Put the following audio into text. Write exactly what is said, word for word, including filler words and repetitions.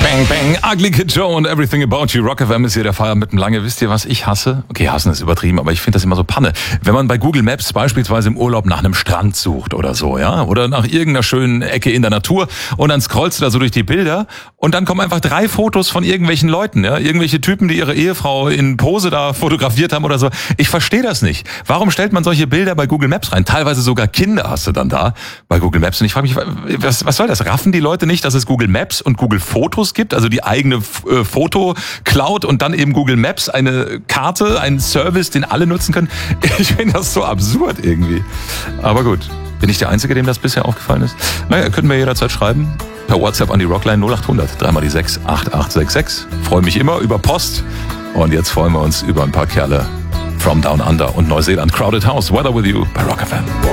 Bang, bang, Ugly Kid Joe und Everything About You. Rock F M ist hier der Feier mit dem Lange. Wisst ihr, was ich hasse? Okay, hassen ist übertrieben, aber ich finde das immer so Panne. Wenn man bei Google Maps beispielsweise im Urlaub nach einem Strand sucht oder so, ja, oder nach irgendeiner schönen Ecke in der Natur und dann scrollst du da so durch die Bilder und dann kommen einfach drei Fotos von irgendwelchen Leuten, ja, irgendwelche Typen, die ihre Ehefrau in Pose da fotografiert haben oder so. Ich verstehe das nicht. Warum stellt man solche Bilder bei Google Maps rein? Teilweise sogar Kinder hast du dann da bei Google Maps und ich frage mich, was, was soll das? Raffen die Leute nicht, dass es Google Maps und Google Fotos gibt, also die eigene äh, Foto-Cloud und dann eben Google Maps, eine Karte, einen Service, den alle nutzen können. Ich finde das so absurd irgendwie. Aber gut, bin ich der Einzige, dem das bisher aufgefallen ist? Naja, können wir jederzeit schreiben. Per WhatsApp an die Rockline null acht hundert, dreimal die sechs, acht acht sechs sechs. Freue mich immer über Post. Und jetzt freuen wir uns über ein paar Kerle from Down Under und Neuseeland. Crowded House, Weather With You bei Rock F M.